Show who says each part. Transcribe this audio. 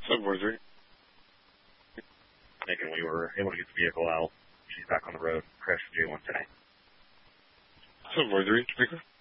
Speaker 1: 743.
Speaker 2: Thinking we were able to get the vehicle out. She's back on the road. Crashed with J1 today.
Speaker 1: 743, speaker.